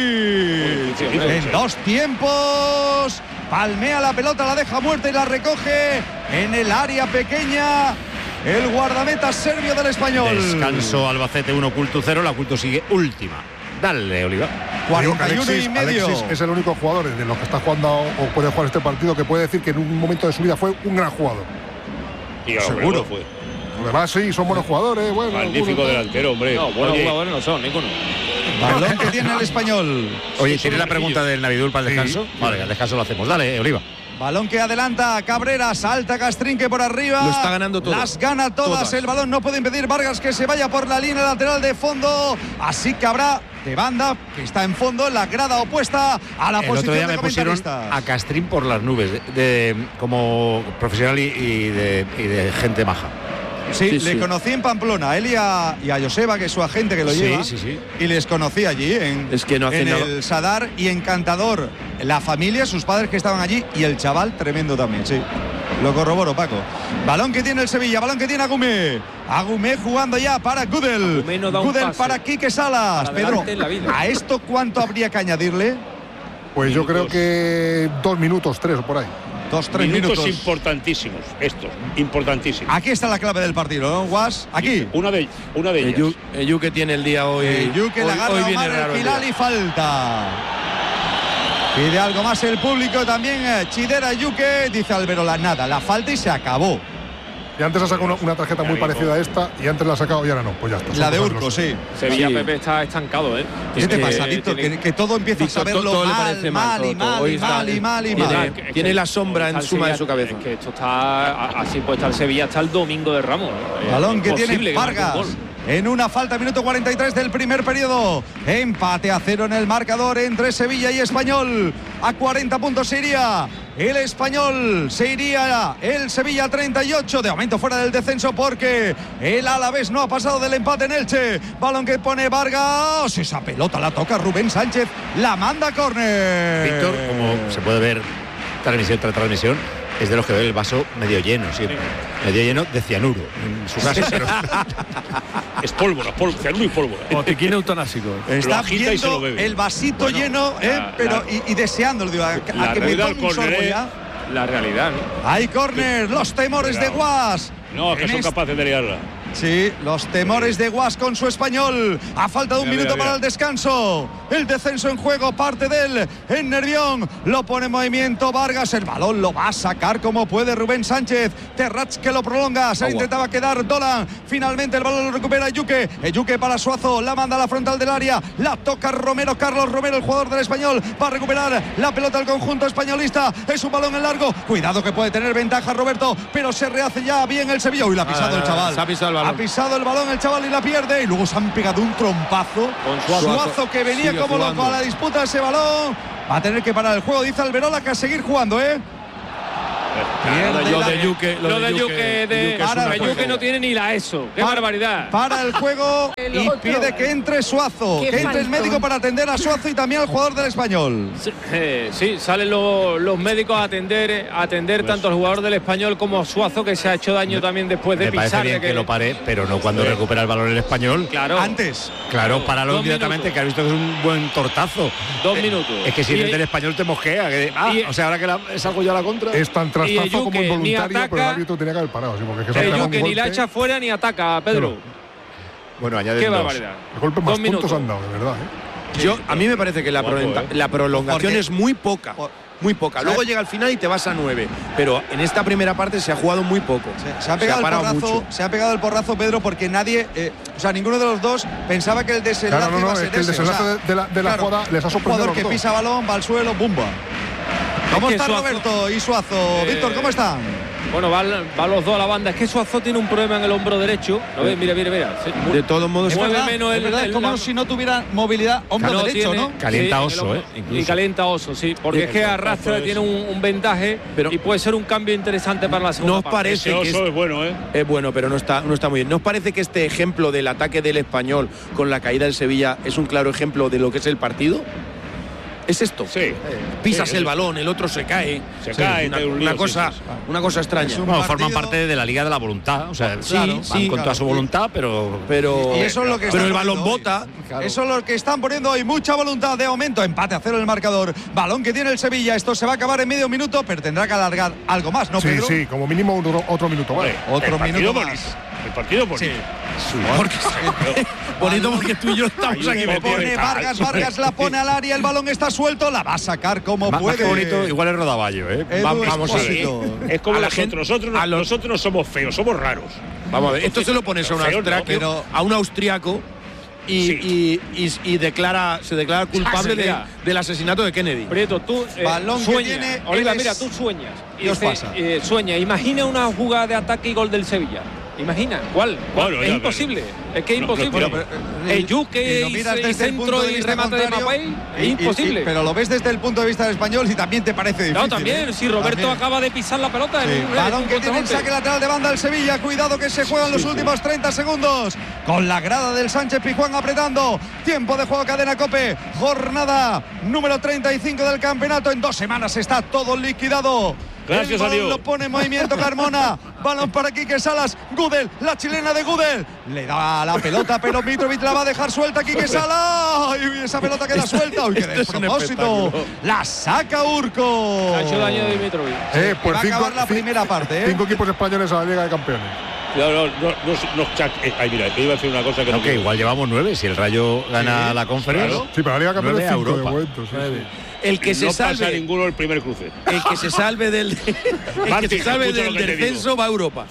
En 2 tiempos. Palmea la pelota, la deja muerta y la recoge en el área pequeña. El guardameta serbio del Español. Descanso Albacete 1, Culto 0. La Culto sigue última. Dale, Oliva. 41 y medio. Alexis es el único jugador de los que está jugando o puede jugar este partido que puede decir que en un momento de su vida fue un gran jugador. Y seguro fue. Además, sí, son buenos jugadores. Bueno, magnífico delantero, hombre. No, buenos jugadores no son, ninguno. Balón que tiene el Español. Oye, ¿tienes la pregunta del Navidul para el descanso? Sí. Vale, el descanso lo hacemos. Dale, Oliva. Balón que adelanta Cabrera, salta Castrinque por arriba. Lo está ganando todo. Las gana todas. El balón no puede impedir Vargas que se vaya por la línea lateral de fondo. Así que habrá de banda que está en fondo en la grada opuesta a la posición otro día de me pusieron a Castrín por las nubes como profesional y de gente maja. Sí, le conocí en Pamplona, él y a Joseba, que es su agente que lo lleva. Y les conocí allí en el Sadar, y encantador. La familia, sus padres que estaban allí, y el chaval tremendo también, sí. Lo corroboro, Paco. Balón que tiene el Sevilla, balón que tiene Agumé. Agumé jugando ya para Gudel. Gudel para Quique Salas. Pedro, ¿a esto cuánto habría que añadirle? Pues yo creo que 2 minutos, 3 o por ahí. 2-3 minutos importantísimos, estos, importantísimos. Aquí está la clave del partido, ¿no, Guas? Aquí. Una de ellas. Yuque tiene el día hoy. Yuque la gana Omar El Hilali y falta. Pide algo más el público también. Chidera Yuque, dice Alberola, nada, la falta y se acabó. Y antes ha sacado una tarjeta muy parecida a esta y antes la ha sacado y ahora no, pues ya está. La de Urco, sí. Sevilla Pepe está estancado, ¿eh? ¿Qué te pasa, Víctor? Que todo empieza a saberlo todo mal. Tiene la sombra encima de su cabeza. Es que esto está así, pues está el Sevilla hasta el domingo de Ramos. Balón que tiene Vargas. En una falta, minuto 43 del primer periodo. Empate a 0 en el marcador entre Sevilla y Español. A 40 puntos se iría el Español, se iría el Sevilla 38. De momento fuera del descenso porque el Alavés no ha pasado del empate en Elche. Balón que pone Vargas. Esa pelota la toca Rubén Sánchez. La manda a córner. Víctor, como se puede ver transmisión tras transmisión, es de los que ve el vaso medio lleno siempre. Medio lleno de cianuro. En su caso, pero es pólvora, cianuro y pólvora. Botiquín eutonásico. Está viendo el vasito lleno, pero y deseándolo. Digo, a que me tome un sorbo ya. La realidad, ¿no? Hay córner, los temores de Guas. No, que son capaces de liarla. Sí, los temores de Guas con su Español. A falta de un minuto para el descanso. El descenso en juego, parte de él en Nervión. Lo pone en movimiento Vargas. El balón lo va a sacar como puede Rubén Sánchez. Terrats que lo prolonga. Se intentaba quedar Dolan. Finalmente el balón lo recupera Yuque. Yuque para Suazo. La manda a la frontal del área. La toca Romero. Carlos Romero, el jugador del Español. Va a recuperar la pelota al conjunto españolista. Es un balón en largo. Cuidado que puede tener ventaja Roberto. Pero se rehace ya bien el Sevilla. Uy, la ha pisado el chaval. Se ha pisado el balón. Ha pisado el balón el chaval y la pierde. Y luego se han pegado un trompazo con Suazo que venía sigue como jugando. Loco a la disputa de ese balón. Va a tener que parar el juego, dice Alberola, que a seguir jugando, Lo de Yuque no tiene ni la ESO. ¡Qué barbaridad! Para el juego y pide que entre Suazo. Que entre el médico para atender a Suazo y también al jugador del Español. Sí, salen los médicos a atender pues, tanto al jugador del Español como a Suazo, que se ha hecho daño también después de pisar. Me parece bien que lo pare, pero no cuando recupera el balón el Español. Claro. Antes. Claro, páralo inmediatamente, que ha visto que es un buen tortazo. 2 minutos. Es que si eres del Español te mosquea. O sea, ahora que salgo yo a la contra. Es tan trastazo como involuntario, pero el árbitro tenía que haber parado. Sí, porque es que Yuque ni la echa fuera ni ataca, Pedro. Bueno, añade qué 2. barbaridad. Los golpes más puntos han dado, de verdad. A mí me parece que la prolongación es muy poca. Muy poca. Luego llega al final y te vas a 9. Pero en esta primera parte se ha jugado muy poco. Se ha pegado el porrazo, Pedro, porque nadie, ninguno de los dos pensaba que el desenlace iba a ser el desenlace de la jugada les ha sorprendido. Un jugador que pisa balón, va al suelo, ¡bumba! ¿Cómo está Roberto y Suazo? Víctor, ¿cómo están? Bueno, van los dos a la banda. Es que Suazo tiene un problema en el hombro derecho. ¿Lo ves? Mira. De todos modos, es como si no tuviera movilidad hombro derecho, ¿no? Calienta oso, Y calienta oso, sí. Porque es que arrastra, tiene un vendaje y puede ser un cambio interesante para la segunda parte. Nos parece que oso es bueno, Es bueno, pero no está muy bien. ¿Nos parece que este ejemplo del ataque del Español con la caída del Sevilla es un claro ejemplo de lo que es el partido? ¿Es esto? Sí. Pisas el balón, el otro se cae. Una cosa extraña. Forman parte de la Liga de la Voluntad. O sea, van con toda su voluntad, pero y eso es lo que el balón bota. Claro. Eso es lo que están poniendo hoy. Mucha voluntad de aumento. Empate a 0 el marcador. Balón que tiene el Sevilla. Esto se va a acabar en medio minuto, pero tendrá que alargar algo más, ¿no, Pedro? Sí, como mínimo otro minuto. Vale. Otro minuto más. El partido bonito. Bonito porque tú y yo estamos aquí. Pone Vargas la pone al área, el balón está suelto, la va a sacar como puede. Bonito, igual es Rodaballo, Vamos, es como nosotros no somos feos, somos raros. Vamos a ver, esto se lo pones a un austriaco y se declara culpable del asesinato de Kennedy. Prieto, tú sueñas. Oliva, mira, tú sueñas. Sueña, imagina una jugada de ataque y gol del Sevilla. Imagina, ¿cuál? Bueno, es imposible, es que es imposible. El Yuque y centro y remate de Mapei es imposible. Pero lo ves desde el punto de vista del Español y también te parece difícil. No, también, si Roberto acaba de pisar la pelota. Balón que tiene en saque lateral de banda el Sevilla. Cuidado que se juegan los últimos 30 segundos. Con la grada del Sánchez Pizjuán apretando. Tiempo de juego, Cadena COPE. Jornada número 35 del campeonato. En 2 semanas está todo liquidado. Gracias a Dios. Lo pone en movimiento Carmona. Balón para Quique Salas. Gudel, la chilena de Gudel. Le da la pelota, pero Mitrovic la va a dejar suelta. Quique Salas. Y esa pelota queda suelta. ¡Uy, qué despropósito! La saca Urco. Ha hecho daño de Mitrovic. Va a acabar la primera parte. 5 equipos españoles a la Liga de Campeones. Mira, que iba a decir una cosa que que igual llevamos 9. Si el Rayo gana la Conference. Claro. Sí, pero la Liga de Campeones 5 Europa. de momento. El que se salve, pasa ninguno el primer cruce. El que se salve del descenso va a Europa.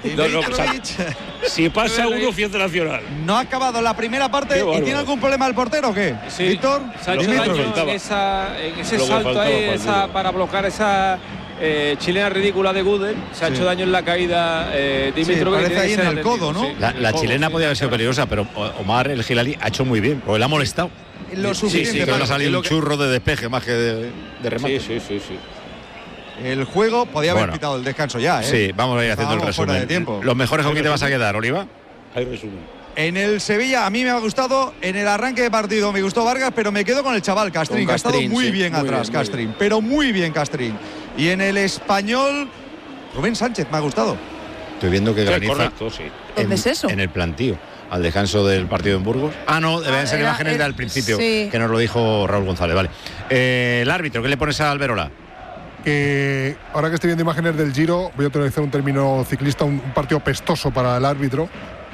Si pasa uno, fiesta nacional. No ha acabado la primera parte y tiene algún problema el portero o qué? Sí. Víctor, se ha hecho daño en ese salto ahí, para bloquear esa chilena ridícula de Gudel. Se ha hecho daño en la caída Dimitrovic. Parece ahí en el codo, ¿no? La chilena podía haber sido peligrosa, pero Omar el Gilali ha hecho muy bien, porque le ha molestado. Lo suficiente. Que le ha salido un churro de despeje más que de remate. Sí. El juego podía haber quitado el descanso ya, Sí, vamos a ir haciendo el resumen. ¿Los mejores con quién te vas a quedar, Oliva? Hay resumen. En el Sevilla a mí me ha gustado, en el arranque de partido me gustó Vargas, pero me quedo con el chaval Castrín, que ha estado muy bien atrás, Castrín, pero muy bien Castrín. Y en el Español, Rubén Sánchez me ha gustado. Estoy viendo que graniza. Correcto, ¿Dónde es eso? En el plantío. Al descanso del partido en Burgos. No, deben ser imágenes del principio, que nos lo dijo Raúl González. Vale. El árbitro, ¿qué le pones a Alberola? Que ahora que estoy viendo imágenes del Giro, voy a utilizar un término ciclista, un partido pestoso para el árbitro.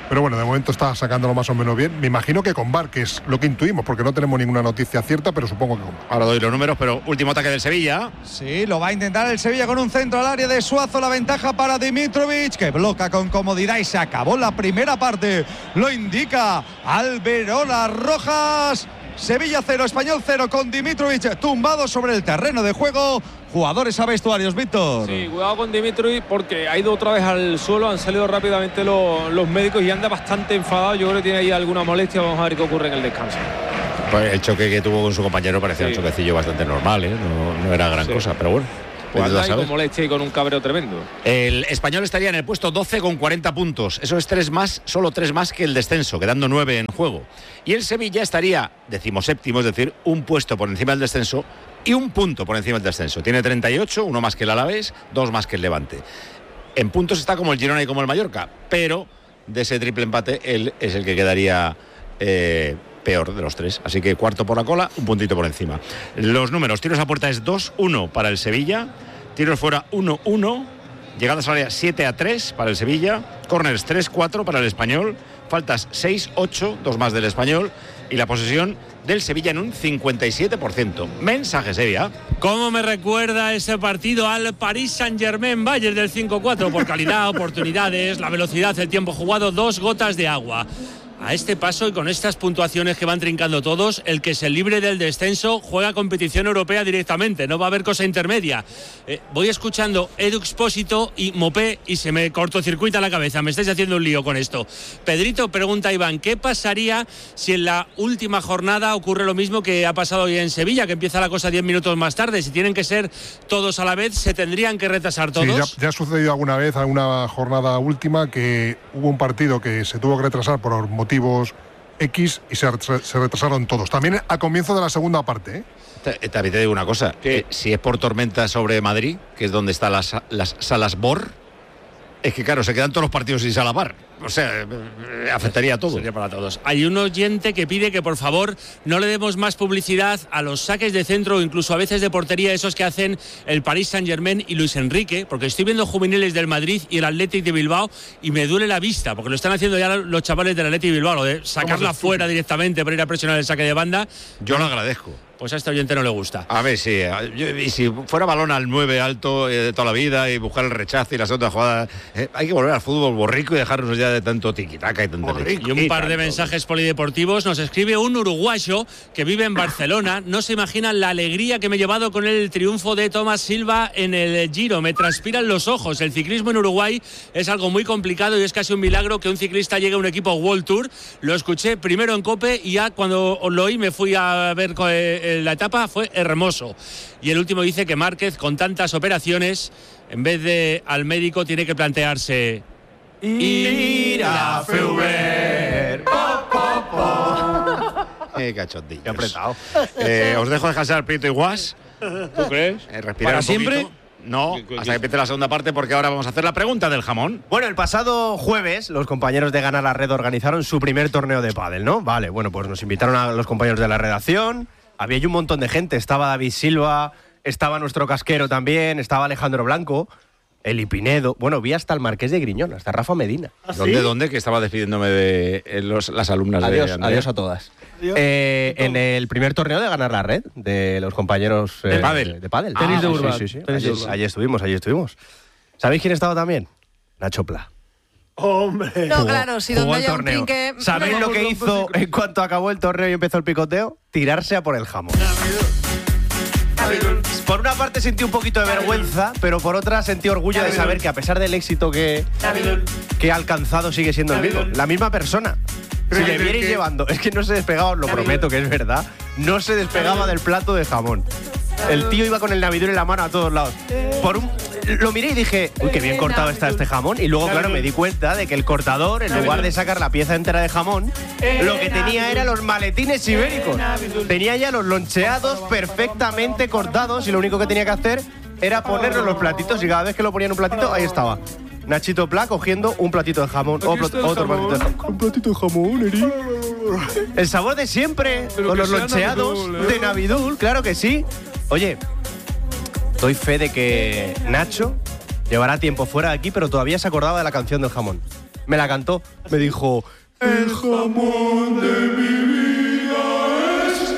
Pero bueno, de momento está sacándolo más o menos bien. Me imagino que con VAR, que es lo que intuimos, porque no tenemos ninguna noticia cierta, pero supongo que con VAR. Ahora doy los números, pero último ataque del Sevilla. Sí, lo va a intentar el Sevilla con un centro al área de Suazo. La ventaja para Dimitrovic, que bloca con comodidad y se acabó la primera parte. Lo indica Alberola Rojas. Sevilla 0, Español 0, con Dimitrovic tumbado sobre el terreno de juego. Jugadores a vestuarios, Víctor. Sí, cuidado con Dimitrovic porque ha ido otra vez al suelo. Han salido rápidamente los médicos y anda bastante enfadado. Yo creo que tiene ahí alguna molestia. Vamos a ver qué ocurre en el descanso. Pues el choque que tuvo con su compañero parecía un choquecillo bastante normal, ¿eh? No era gran cosa, pero bueno. Pues anda ahí con molestia y con un cabreo tremendo. El Español estaría en el puesto 12 con 40 puntos. Eso es 3 más, solo 3 más que el descenso, quedando 9 en juego. Y el Sevilla estaría 17º, es decir, un puesto por encima del descenso y un punto por encima del descenso. Tiene 38, uno más que el Alavés, 2 más que el Levante. En puntos está como el Girona y como el Mallorca, pero de ese triple empate él es el que quedaría peor de los 3. Así que cuarto por la cola, un puntito por encima. Los números: tiros a puerta es 2-1 para el Sevilla, tiros fuera 1-1, llegadas al área 7-3 para el Sevilla, córners 3-4 para el Español, faltas 6-8, 2 más del Español, y la posesión del Sevilla en un 57%. Mensaje, Sevilla. ¿Cómo me recuerda ese partido al Paris Saint-Germain-Bayern del 5-4? Por calidad, oportunidades, la velocidad, el tiempo jugado, 2 gotas de agua. A este paso y con estas puntuaciones que van trincando todos, el que se libre del descenso juega competición europea directamente, no va a haber cosa intermedia. Voy escuchando Edu Expósito y Mopé y se me cortocircuita la cabeza, me estáis haciendo un lío con esto. Pedrito pregunta a Iván, ¿qué pasaría si en la última jornada ocurre lo mismo que ha pasado hoy en Sevilla, que empieza la cosa 10 minutos más tarde? Si tienen que ser todos a la vez, ¿se tendrían que retrasar todos? Sí, ya ha sucedido alguna vez, alguna jornada última, que hubo un partido que se tuvo que retrasar por motivos X y se retrasaron todos. También al comienzo de la segunda parte. También te digo una cosa. Si es por tormenta sobre Madrid, que es donde están las salas BOR, es que claro, se quedan todos los partidos sin sala VAR. O sea, afectaría a todos. Sería para todos. Hay un oyente que pide que por favor no le demos más publicidad a los saques de centro o incluso a veces de portería, esos que hacen el Paris Saint-Germain y Luis Enrique, porque estoy viendo juveniles del Madrid y el Athletic de Bilbao y me duele la vista, porque lo están haciendo ya los chavales del Athletic de Bilbao, lo de sacarla fuera directamente para ir a presionar el saque de banda. Yo lo agradezco. Pues a este oyente no le gusta. A ver, sí. Y si fuera balón al 9 alto de toda la vida y buscar el rechazo y la segunda jugada, hay que volver al fútbol borrico y dejarnos ya de tanto tiquitaca y tanta leche. Y un par de mensajes polideportivos. Nos escribe un uruguayo que vive en Barcelona. No se imaginan la alegría que me he llevado con el triunfo de Tomás Silva en el Giro. Me transpiran los ojos. El ciclismo en Uruguay es algo muy complicado y es casi un milagro que un ciclista llegue a un equipo World Tour. Lo escuché primero en COPE y ya cuando lo oí me fui a ver la etapa, fue hermoso. Y el último dice que Márquez, con tantas operaciones, en vez de al médico tiene que plantearse ir a Feuber. Qué cachondillo. Qué apretado. Os dejo descansar Prieto y Guas. ¿Tú crees? Respirar ¿Para un siempre? poquito. No, hasta que empiece la segunda parte, porque ahora vamos a hacer la pregunta del jamón. Bueno, el pasado jueves los compañeros de Ganar la Red organizaron su primer torneo de pádel, ¿no? Vale, bueno, pues nos invitaron a los compañeros de la redacción. Había un montón de gente. Estaba David Silva, estaba nuestro casquero también, estaba Alejandro Blanco, Eli Pinedo. Bueno, vi hasta el Marqués de Griñón, hasta Rafa Medina. ¿Ah, sí? ¿Dónde? Que estaba despidiéndome de las alumnas de Andrea. Adiós a todas. En el primer torneo de Ganar la Red, de los compañeros de pádel. De pádel. Tenis de Urban. Sí. Allí estuvimos. ¿Sabéis quién estaba también? Nacho Pla. ¡Hombre! No, claro, si donde haya un torneo. trinque... ¿Sabéis lo que hizo en cuanto acabó el torneo y empezó el picoteo? Tirarse a por el jamón. Por una parte sentí un poquito de vergüenza, pero por otra sentí orgullo de saber que a pesar del éxito que ha alcanzado sigue siendo el mismo. La misma persona. Si le vierais llevando, es que no se despegaba, os lo prometo que es verdad, no se despegaba del plato de jamón. El tío iba con el navidul en la mano a todos lados. Lo miré y dije, uy, qué bien cortado está este jamón. Y luego, claro, me di cuenta de que el cortador, en lugar de sacar la pieza entera de jamón, lo que tenía era los maletines ibéricos. Tenía ya los loncheados perfectamente cortados y lo único que tenía que hacer era ponerlo en los platitos y cada vez que lo ponía en un platito, ahí estaba. Nachito Pla cogiendo un platito de jamón, otro platito de jamón. Un platito de jamón, Eri. El sabor de siempre, con los loncheados de Navidul, claro que sí. Oye, doy fe de que Nacho Llevará tiempo fuera de aquí, pero todavía se acordaba de la canción del jamón. Me la cantó, me dijo: el jamón de mi vida es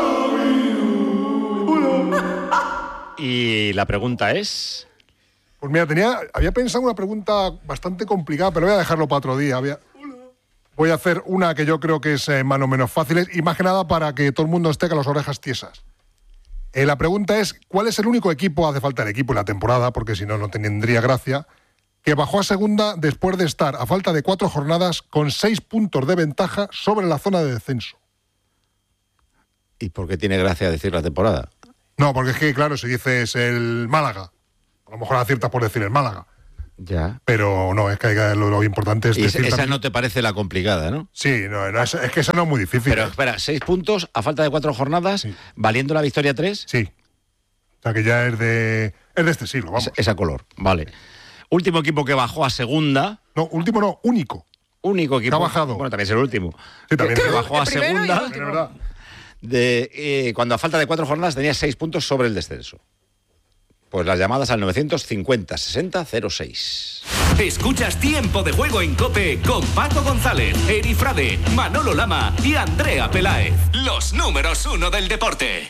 Navidad. Y la pregunta es... Pues mira, había pensado una pregunta bastante complicada, pero voy a dejarlo para otro día. Voy a hacer una que yo creo que es más o menos fácil, y más que nada para que todo el mundo esté con las orejas tiesas. La pregunta es, ¿cuál es el único equipo, hace falta el equipo en la temporada, porque si no, no tendría gracia, que bajó a segunda después de estar, a falta de 4 jornadas, con 6 puntos de ventaja sobre la zona de descenso? ¿Y por qué tiene gracia decir la temporada? No, porque es que, claro, si dices el Málaga, a lo mejor aciertas por decir el Málaga. Ya. Pero no, es que lo importante es decir... Esa no te parece la complicada, ¿no? Sí, no, es que esa no es muy difícil. Pero espera, 6 puntos a falta de 4 jornadas, sí. ¿Valiendo la victoria 3? Sí. O sea que ya es de este siglo, vamos. Es a color, vale. Último equipo que bajó a segunda. No, último no, único. Único equipo. Que ha bajado. Bueno, también es el último. Sí, también. Que bajó a segunda. Cuando a falta de 4 jornadas tenía 6 puntos sobre el descenso. Pues las llamadas al 950 60 06. Escuchas Tiempo de Juego en COPE con Paco González, Eri Frade, Manolo Lama y Andrea Peláez. Los números 1 del deporte.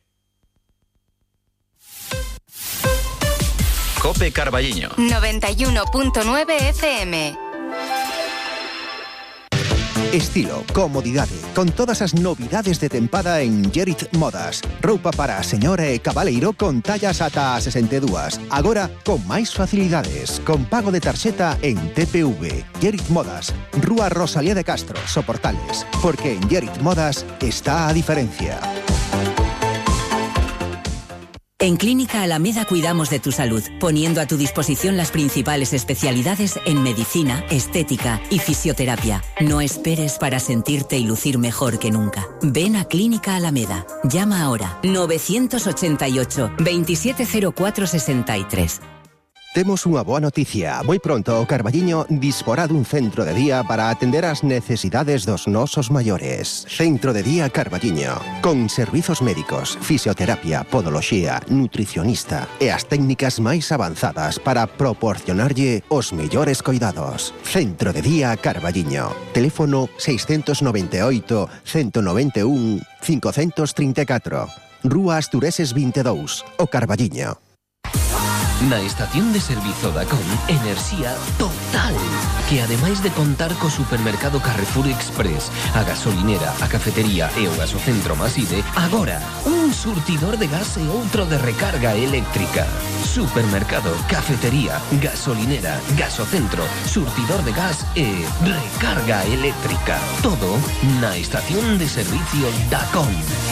COPE Carballiño 91.9 FM. Estilo, comodidade, con todas as novidades de tempada en Gerit Modas. Roupa para a señora e cabaleiro con tallas ata a 62. Agora, con máis facilidades, con pago de tarxeta en TPV. Gerit Modas, Rúa Rosalía de Castro, Soportales. Porque en Gerit Modas está a diferencia. En Clínica Alameda cuidamos de tu salud, poniendo a tu disposición las principales especialidades en medicina, estética y fisioterapia. No esperes para sentirte y lucir mejor que nunca. Ven a Clínica Alameda. Llama ahora 988 270463. Temos unha boa noticia. Moi pronto o Carballiño disporá dun centro de día para atender as necesidades dos nosos maiores. Centro de Día Carballiño, con servizos médicos, fisioterapia, podoloxía, nutricionista e as técnicas máis avanzadas para proporcionarlle os mellores coidados. Centro de Día Carballiño. Teléfono 698 191 534. Rúa Astureses 22, o Carballiño. Na estación de servizo Dacom, enerxía total, que ademais de contar co supermercado Carrefour Express, a gasolinera, a cafetería e o gasocentro Maside, agora un surtidor de gas e outro de recarga eléctrica. Supermercado, cafetería, gasolinera, gasocentro, surtidor de gas e recarga eléctrica. Todo na estación de servicio Dacom.